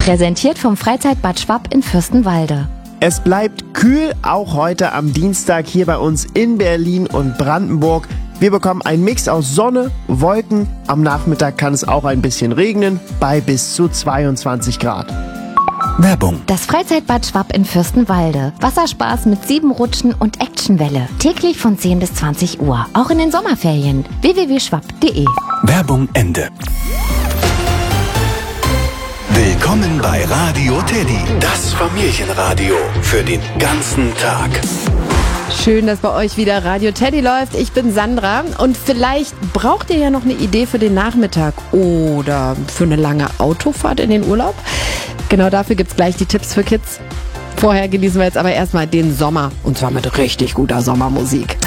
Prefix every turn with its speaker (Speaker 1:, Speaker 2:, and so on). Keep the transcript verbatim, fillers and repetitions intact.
Speaker 1: Präsentiert vom Freizeitbad Schwapp in Fürstenwalde.
Speaker 2: Es bleibt kühl, auch heute am Dienstag hier bei uns in Berlin und Brandenburg. Wir bekommen einen Mix aus Sonne, Wolken. Am Nachmittag kann es auch ein bisschen regnen, bei bis zu zweiundzwanzig Grad.
Speaker 3: Werbung.
Speaker 1: Das Freizeitbad Schwapp in Fürstenwalde. Wasserspaß mit sieben Rutschen und Actionwelle. Täglich von zehn bis zwanzig Uhr. Auch in den Sommerferien. w w w punkt schwapp punkt de.
Speaker 3: Werbung Ende. Willkommen bei Radio Teddy, das Familienradio für den ganzen Tag.
Speaker 4: Schön, dass bei euch wieder Radio Teddy läuft. Ich bin Sandra und vielleicht braucht ihr ja noch eine Idee für den Nachmittag oder für eine lange Autofahrt in den Urlaub. Genau dafür gibt's gleich die Tipps für Kids. Vorher genießen wir jetzt aber erstmal den Sommer und zwar mit richtig guter Sommermusik.